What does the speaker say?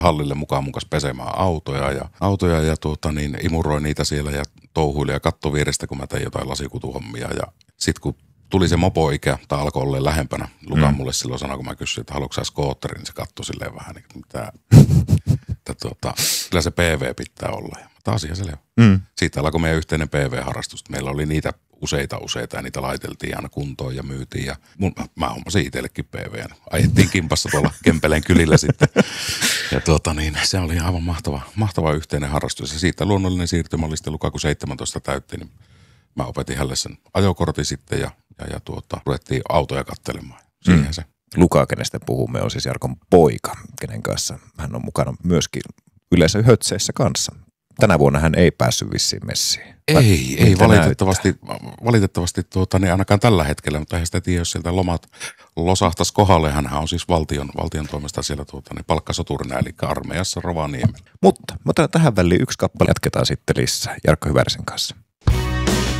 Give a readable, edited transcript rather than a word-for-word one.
hallille mukaan mun kanssa pesemään autoja ja imuroi niitä siellä ja touhuili ja katto vierestä, kun mä tein jotain lasikutuhommia. Ja sit kun tuli se mopo-ikä, tai alkoi olla lähempänä, Luka mulle silloin sanoi, kun mä kysyin, että haluatko sä skootterin, niin se katsoi silleen vähän, niin mitä, kyllä se PV pitää olla. Ja taas ihan selvä. Siitä alkoi meidän yhteinen PV-harrastus. Meillä oli niitä useita ja niitä laiteltiin aina kuntoon ja myytiin. Ja mä hommasin itsellekin PV. Ajettiin kimpassa tuolla Kempeleen kylillä sitten. Ja se oli aivan mahtava yhteinen harrastus. Ja siitä luonnollinen siirtymä oli sitten Luka, kun 17 täytti, niin mä opetin hänelle sen ajokortin sitten ja ruvettiin autoja katselemaan. Siihen se. Luka, kenestä puhumme, on siis Jarkon poika, kenen kanssa hän on mukana myöskin yleensä hötseissä kanssa. Tänä vuonna hän ei päässyt vissiin messiin. Ei valitettavasti ainakaan tällä hetkellä, mutta eihän sitä tiedä, jos sieltä lomat losahtaisi kohdalle. Hänhän on siis valtion toimesta siellä palkkasoturina, eli armeijassa Rovaniemellä. Mutta tähän väliin yksi kappale jatketaan sitten lisää Jarkko Hyvärisen kanssa.